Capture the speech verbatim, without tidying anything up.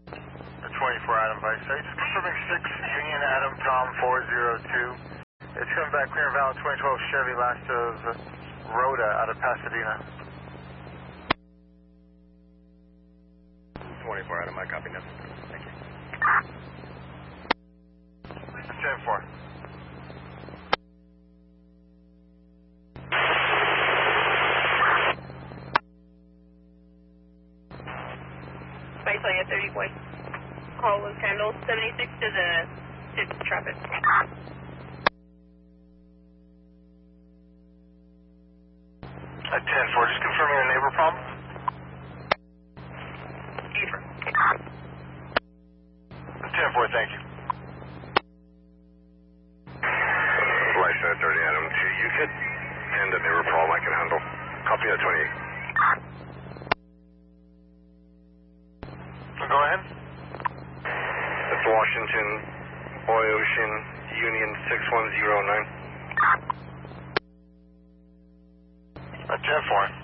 The twenty-four Adam Vice. Are you just confirming six Union Adam Tom four zero two? It's coming back clear and valid twenty twelve Chevy last of Rhoda out of Pasadena. twenty-four Adam, I copy now. Thank you. ten four. Spice Area thirty boy. Call was handled seventy-six to the fifth traffic. At ten four, just confirming a neighbor problem. ten four, thank you. Flight center thirty Adam to U K I D and a neighbor problem I can handle. Copy at twenty-eight. Go ahead. It's Washington, Ocean, Union six one zero nine. At ten four.